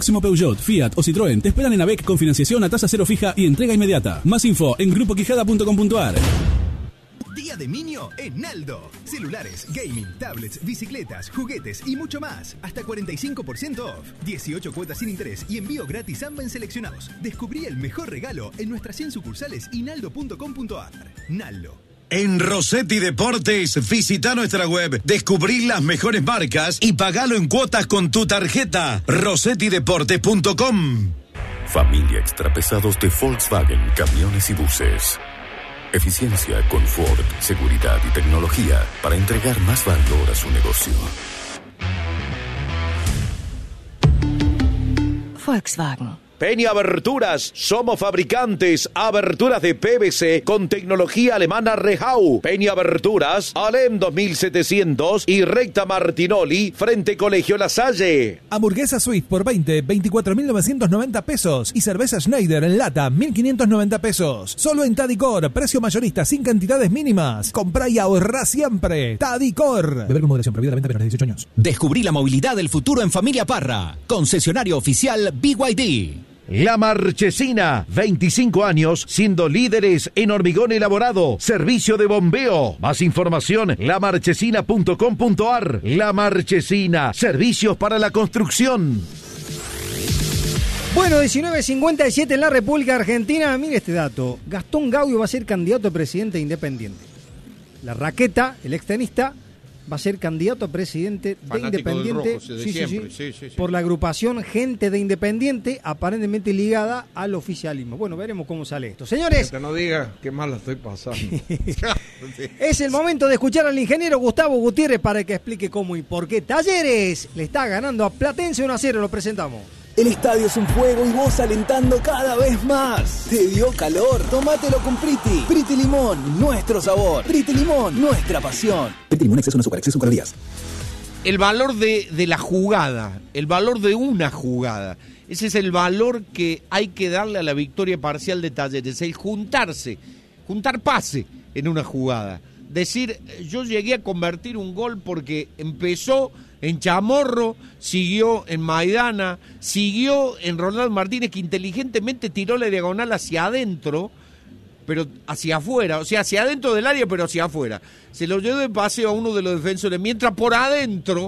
Próximo Peugeot, Fiat o Citroën te esperan en AVEC con financiación a tasa cero fija y entrega inmediata. Más info en grupoquijada.com.ar. Día de Niño en Naldo. Celulares, gaming, tablets, bicicletas, juguetes y mucho más. Hasta 45% off. 18 cuotas sin interés y envío gratis ambas en seleccionados. Descubrí el mejor regalo en nuestras 100 sucursales y naldo.com.ar. Naldo. En Rossetti Deportes, visita nuestra web, descubrí las mejores marcas y pagalo en cuotas con tu tarjeta. rossettideportes.com. Familia Extrapesados de Volkswagen Camiones y Buses. Eficiencia, confort, seguridad y tecnología para entregar más valor a su negocio. Volkswagen. Peña Aberturas, somos fabricantes, aberturas de PVC con tecnología alemana Rehau. Peña Aberturas, Alem 2700 y Recta Martinoli, frente Colegio La Salle. Hamburguesa Swift por 24.990 pesos y cerveza Schneider en lata 1.590 pesos. Solo en Tadicor, precio mayorista sin cantidades mínimas. Comprá y ahorrá siempre. Tadicor. Beber con moderación, prohibida la venta menores de 18 años. Descubrí la movilidad del futuro en Familia Parra. Concesionario oficial BYD. La Marchesina, 25 años siendo líderes en hormigón elaborado, servicio de bombeo. Más información, lamarchesina.com.ar. La Marchesina, servicios para la construcción. Bueno, 19:57 en la República Argentina. Mire este dato. Gastón Gaudio va a ser candidato a presidente Independiente. La Raqueta, el extenista, va a ser candidato a presidente de Independiente. Sí. Por la agrupación Gente de Independiente, aparentemente ligada al oficialismo. Bueno, veremos cómo sale esto. Señores, que no diga qué mal la estoy pasando. Es el momento de escuchar al ingeniero Gustavo Gutiérrez para que explique cómo y por qué Talleres le está ganando a Platense 1-0. Lo presentamos. El estadio es un fuego y vos alentando cada vez más. ¿Te dio calor? Tómatelo con Priti. Priti Limón, nuestro sabor. Priti Limón, nuestra pasión. Priti Limón, exceso en azúcar, exceso en calorías. El valor de la jugada, el valor de una jugada. Ese es el valor que hay que darle a la victoria parcial de Talleres. El juntar pase en una jugada. Decir, yo llegué a convertir un gol porque empezó en Chamorro, siguió en Maidana, siguió en Ronaldo Martínez, que inteligentemente tiró la diagonal hacia adentro, pero hacia afuera, o sea, hacia adentro del área, pero hacia afuera. Se lo llevó de paseo a uno de los defensores, mientras por adentro,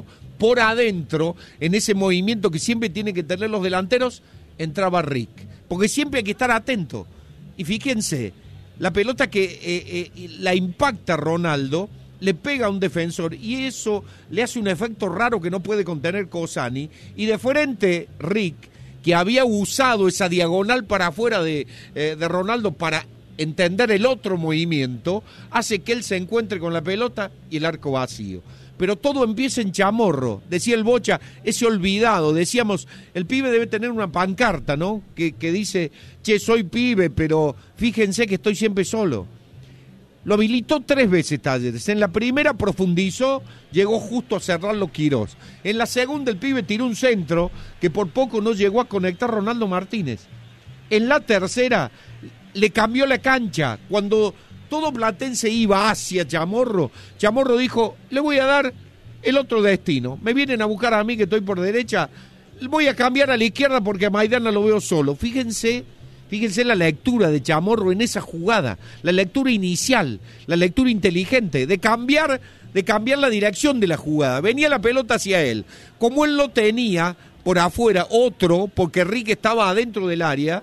en ese movimiento que siempre tienen que tener los delanteros, entraba Rick. Porque siempre hay que estar atento. Y fíjense, la pelota que la impacta Ronaldo, le pega a un defensor y eso le hace un efecto raro que no puede contener Cosani, y de frente Rick, que había usado esa diagonal para afuera de Ronaldo para entender el otro movimiento, hace que él se encuentre con la pelota y el arco vacío. Pero todo empieza en Chamorro, decía el Bocha, ese olvidado, decíamos, el pibe debe tener una pancarta, ¿no? Que dice, che, soy pibe, pero fíjense que estoy siempre solo. Lo habilitó 3 veces Talleres. En la primera profundizó, llegó justo a cerrarlo Quirós. En la segunda el pibe tiró un centro que por poco no llegó a conectar Ronaldo Martínez. En la tercera le cambió la cancha. Cuando todo Platense iba hacia Chamorro, Chamorro dijo, le voy a dar el otro destino. Me vienen a buscar a mí que estoy por derecha, voy a cambiar a la izquierda porque a Maidana lo veo solo. Fíjense la lectura de Chamorro en esa jugada, la lectura inicial, la lectura inteligente, de cambiar la dirección de la jugada. Venía la pelota hacia él. Como él lo tenía por afuera, otro, porque Rick estaba adentro del área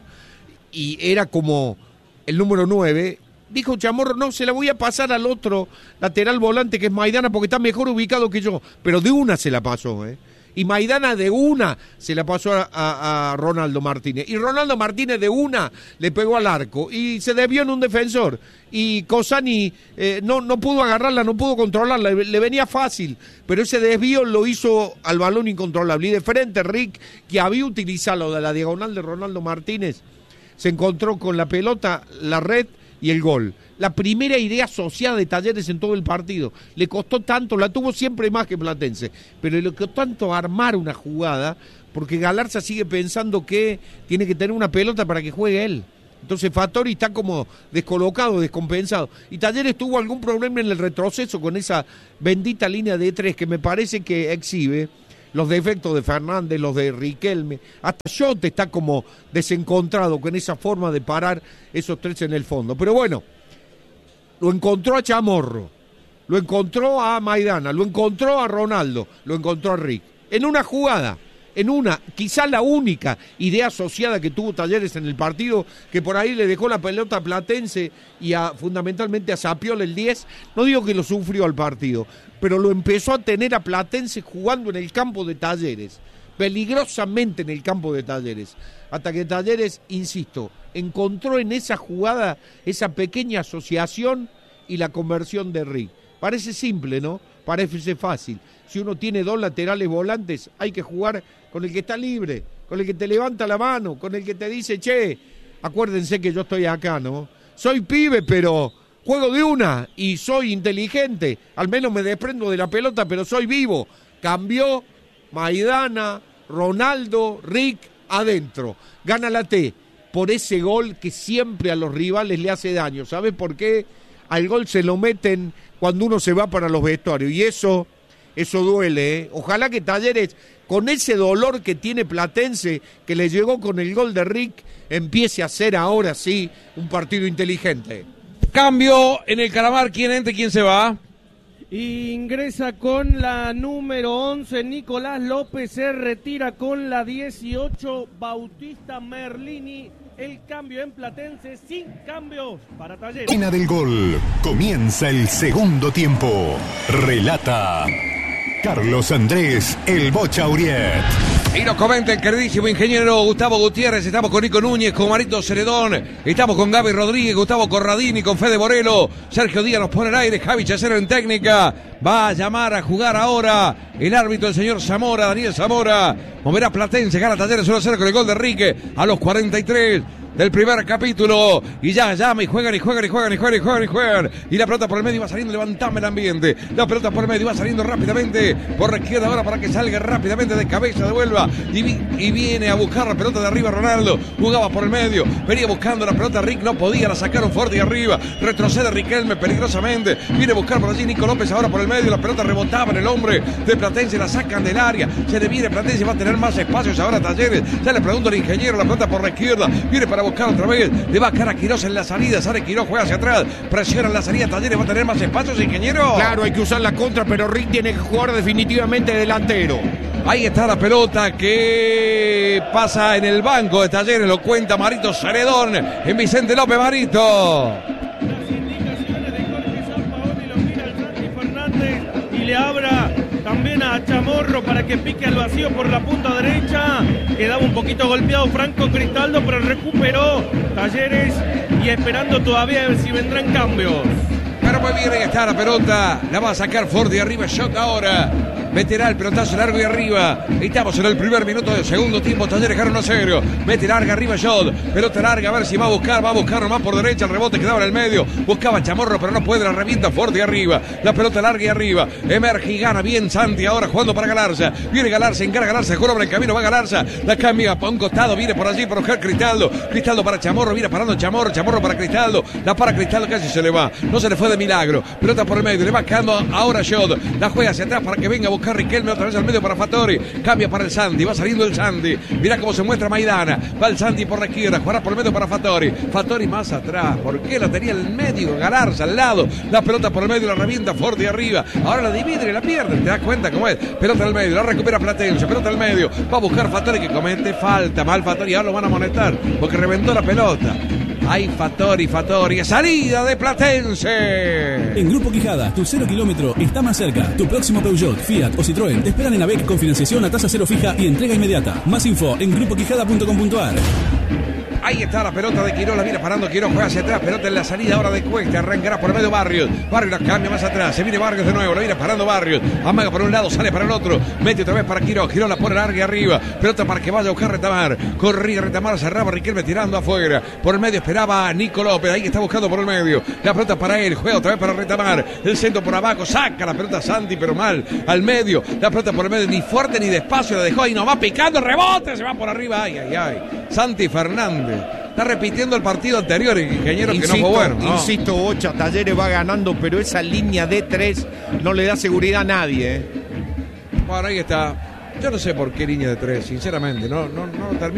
y era como el número 9, dijo Chamorro, no, se la voy a pasar al otro lateral volante que es Maidana porque está mejor ubicado que yo. Pero de una se la pasó, Y Maidana de una se la pasó a Ronaldo Martínez. Y Ronaldo Martínez de una le pegó al arco. Y se desvió en un defensor. Y Cosani no pudo agarrarla, no pudo controlarla. Le venía fácil. Pero ese desvío lo hizo al balón incontrolable. Y de frente Rick, que había utilizado la diagonal de Ronaldo Martínez, se encontró con la pelota, la red y el gol. La primera idea asociada de Talleres en todo el partido. Le costó tanto, la tuvo siempre más que Platense, pero le costó tanto armar una jugada, porque Galarza sigue pensando que tiene que tener una pelota para que juegue él. Entonces Fattori está como descolocado, descompensado. Y Talleres tuvo algún problema en el retroceso con esa bendita línea de 3 que me parece que exhibe los defectos de Fernández, los de Riquelme. Hasta Schotte está como desencontrado con esa forma de parar esos tres en el fondo. Pero bueno, lo encontró a Chamorro, lo encontró a Maidana, lo encontró a Ronaldo, lo encontró a Rick. En una jugada, quizás la única idea asociada que tuvo Talleres en el partido, que por ahí le dejó la pelota a Platense y fundamentalmente a Sapiola el 10, no digo que lo sufrió al partido, pero lo empezó a tener a Platense jugando en el campo de Talleres, peligrosamente en el campo de Talleres, hasta que Talleres, insisto, encontró en esa jugada esa pequeña asociación y la conversión de Rick. Parece simple, ¿no? Parece fácil. Si uno tiene dos laterales volantes, hay que jugar con el que está libre, con el que te levanta la mano, con el que te dice, che, acuérdense que yo estoy acá, ¿no? Soy pibe, pero juego de una y soy inteligente. Al menos me desprendo de la pelota, pero soy vivo. Cambió Maidana, Ronaldo, Rick, adentro. Gana la T por ese gol que siempre a los rivales le hace daño. ¿Sabes por qué? Al gol se lo meten cuando uno se va para los vestuarios y eso duele, ¿eh? Ojalá que Talleres, con ese dolor que tiene Platense, que le llegó con el gol de Rick, empiece a hacer ahora sí un partido inteligente. Cambio en el Calamar, ¿quién entra y quién se va? Ingresa con la número 11 Nicolás López, se retira con la 18 Bautista Merlini. El cambio en Platense, sin cambios para Talleres. Esquina del gol. Comienza el segundo tiempo. Relata Carlos Andrés El Bocha Uriet. Y nos comenta el queridísimo ingeniero Gustavo Gutiérrez. Estamos con Nico Núñez, con Marito Ceredón. Estamos con Gaby Rodríguez, Gustavo Corradini, con Fede Borelo. Sergio Díaz nos pone el aire. Javi Chacero en técnica. Va a llamar a jugar ahora el árbitro, el señor Zamora, Daniel Zamora. Moverá Platense, gana Talleres 1-0 con el gol de Enrique a los 43 del primer capítulo. Y ya llama y juegan. Y la pelota por el medio va saliendo, levantame el ambiente. La pelota por el medio va saliendo rápidamente por la izquierda ahora para que salga rápidamente de cabeza, devuelva. Y viene a buscar la pelota de arriba Ronaldo. Jugaba por el medio, venía buscando la pelota Rick, no podía, la sacaron fuerte y arriba. Retrocede Riquelme peligrosamente. Viene a buscar por allí Nico López ahora por el medio. La pelota rebotaba en el hombre de Platense, la sacan del área. Se le viene Platense, va a tener más espacios ahora Talleres. Ya le pregunto al ingeniero, la pelota por la izquierda. Viene para buscar otra vez, le va a cara a Quirós en la salida, sale Quirós, juega hacia atrás, presiona en la salida, Talleres va a tener más espacios, ingeniero. Claro, hay que usar la contra, pero Rick tiene que jugar definitivamente delantero. Ahí está la pelota que pasa en el banco de Talleres, lo cuenta Marito Ceredón en Vicente López. Marito. Las indicaciones de Jorge Sampaoli, lo mira el Santi Fernández y le abra también a Chamorro para que pique al vacío por la punta derecha. Quedaba un poquito golpeado Franco Cristaldo, pero recuperó Talleres y esperando todavía a ver si vendrán cambios. Pero muy bien, ahí está la pelota, la va a sacar Ford de arriba, shot ahora. Meterá el pelotazo largo y arriba. Estamos en el primer minuto del segundo tiempo. Talleres gana 1-0. Mete larga arriba Shot. Pelota larga, a ver si va a buscar nomás por derecha. El rebote quedaba en el medio. Buscaba Chamorro, pero no puede. La revienta fuerte arriba. La pelota larga y arriba. Emerge y gana bien Santi ahora jugando para Galarza. Viene Galarza, encara Galarza, jura por el camino, va Galarza. La cambia para un costado, viene por allí para buscar Cristaldo. Cristaldo para Chamorro, viene parando Chamorro. Chamorro para Cristaldo. La para Cristaldo, casi se le va. No se le fue de milagro. Pelota por el medio, le va quedando ahora Shot. La juega hacia atrás para que venga a buscar Riquelme otra vez al medio para Fattori. Cambia para el Santi, va saliendo el Santi. Mirá cómo se muestra Maidana. Va el Santi por la izquierda, jugará por el medio para Fattori. Fattori más atrás. ¿Por qué la tenía el medio? Galarza al lado. La pelota por el medio, la revienta fuerte arriba. Ahora la divide y la pierde. ¿Te das cuenta cómo es? Pelota al medio, la recupera Platense. Pelota al medio. Va a buscar Fattori que comete falta. Mal Fattori, ahora lo van a amonestar porque reventó la pelota. Ahí Fattori, salida de Platense. En Grupo Quijada, tu 0 kilómetro está más cerca. Tu próximo Peugeot, Fiat o Citroën te esperan en AVEC con financiación a tasa cero fija y entrega inmediata. Más info en grupoquijada.com.ar. Ahí está la pelota de Quirós, la viene parando Quirós, juega hacia atrás, pelota en la salida ahora de Cuesta, arrancará por el medio Barrios, la cambia más atrás, se viene Barrios de nuevo, la viene parando Barrios, amaga por un lado, sale para el otro, mete otra vez para Quirós, Quirós la pone larga y arriba, pelota para que vaya a buscar Retamar, corría Retamar, cerraba Riquelme tirando afuera, por el medio esperaba a Nico López, ahí está buscando por el medio, la pelota para él, juega otra vez para Retamar, el centro por abajo, saca la pelota Santi, pero mal, al medio, la pelota por el medio, ni fuerte ni despacio, la dejó ahí nomás picando, rebote, se va por arriba, ay, Santi Fernández. Está repitiendo el partido anterior, ingeniero, que no fue bueno. ¿No? Insisto, Bocha, Talleres va ganando, pero esa línea de 3 no le da seguridad a nadie. Bueno, ahí está. Yo no sé por qué línea de 3, sinceramente. No termino